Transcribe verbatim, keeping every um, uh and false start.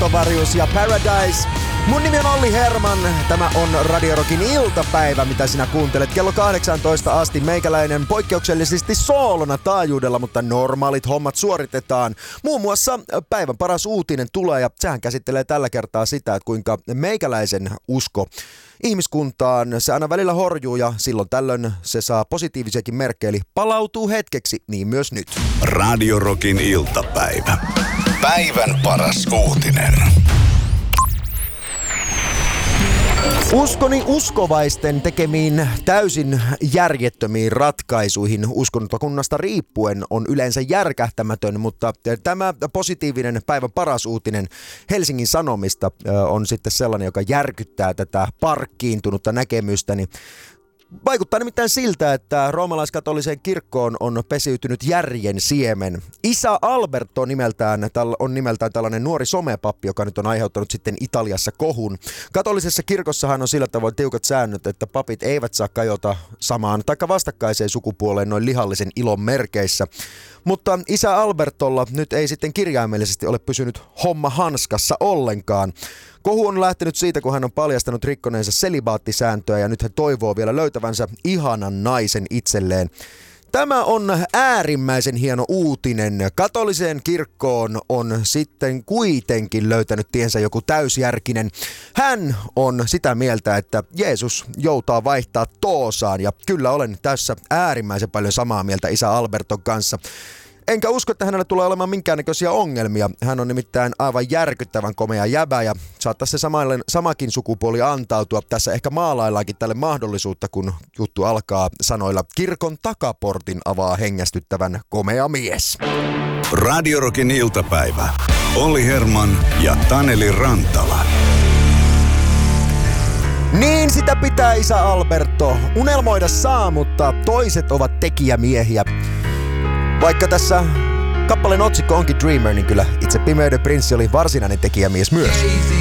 Stratovarius ja Paradise. Mun nimi on Olli Herman. Tämä on Radio Rockin iltapäivä, mitä sinä kuuntelet. Kello kahdeksantoista asti meikäläinen poikkeuksellisesti soolona taajuudella, mutta normaalit hommat suoritetaan. Muun muassa päivän paras uutinen tulee ja sehän käsittelee tällä kertaa sitä, että kuinka meikäläisen usko ihmiskuntaan, se aina välillä horjuu ja silloin tällöin se saa positiivisiakin merkkejä, eli palautuu hetkeksi, niin myös nyt. Radio Rockin iltapäivä. Päivän paras uutinen. Uskoni uskovaisten tekemiin täysin järjettömiin ratkaisuihin uskontokunnasta riippuen on yleensä järkähtämätön, mutta tämä positiivinen päivän paras uutinen Helsingin Sanomista on sitten sellainen, joka järkyttää tätä parkkiintunutta näkemystäni. Vaikuttaa nimittäin siltä, että roomalaiskatoliseen kirkkoon on pesiytynyt järjen siemen. Isä Alberto nimeltään, on nimeltään tällainen nuori somepappi, joka nyt on aiheuttanut sitten Italiassa kohun. Katolisessa kirkossahan on sillä tavoin tiukat säännöt, että papit eivät saa kajota samaan tai vastakkaiseen sukupuoleen noin lihallisen ilon merkeissä. Mutta isä Albertolla nyt ei sitten kirjaimellisesti ole pysynyt homma hanskassa ollenkaan. Kohu on lähtenyt siitä, kun hän on paljastanut rikkoneensa selibaattisääntöä ja nyt hän toivoo vielä löytävänsä ihanan naisen itselleen. Tämä on äärimmäisen hieno uutinen. Katoliseen kirkkoon on sitten kuitenkin löytänyt tiensä joku täysjärkinen. Hän on sitä mieltä, että Jeesus joutaa vaihtaa toosaan ja kyllä olen tässä äärimmäisen paljon samaa mieltä isä Alberton kanssa. Enkä usko, että hänellä tulee olemaan minkäännäköisiä ongelmia. Hän on nimittäin aivan järkyttävän komea jäbä ja saattaa se samalle, samakin sukupuoli antautua. Tässä ehkä maalaillaankin tälle mahdollisuutta, kun juttu alkaa sanoilla kirkon takaportin avaa hengästyttävän komea mies. Radio Rockin iltapäivä. Olli Herman ja Taneli Rantala. Niin sitä pitää isä Alberto. Unelmoida saa, mutta toiset ovat tekijämiehiä. Vaikka tässä kappaleen otsikko onkin Dreamer, niin kyllä itse Pimeyden prinssi oli varsinainen tekijämies myös.